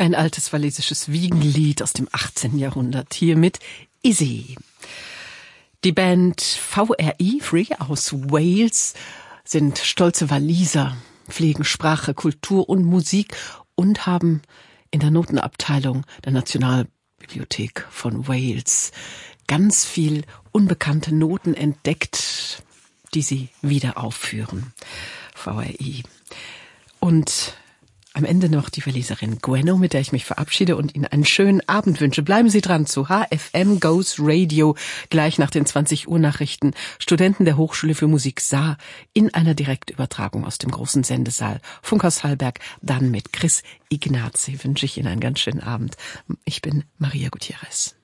Ein altes walisisches Wiegenlied aus dem 18. Jahrhundert, hier mit Izzy. Die Band VRI, Free, aus Wales, sind stolze Waliser, pflegen Sprache, Kultur und Musik und haben in der Notenabteilung der Nationalbibliothek von Wales ganz viel unbekannte Noten entdeckt, die sie wieder aufführen. VRI. Und am Ende noch die Waliserin Gwenno, mit der ich mich verabschiede und Ihnen einen schönen Abend wünsche. Bleiben Sie dran zu HFM Goes Radio, gleich nach den 20 Uhr Nachrichten. Studenten der Hochschule für Musik Saar in einer Direktübertragung aus dem großen Sendesaal Funkhaus Hallberg, dann mit Chris Ignazi. Wünsche ich Ihnen einen ganz schönen Abend. Ich bin Maria Gutierrez.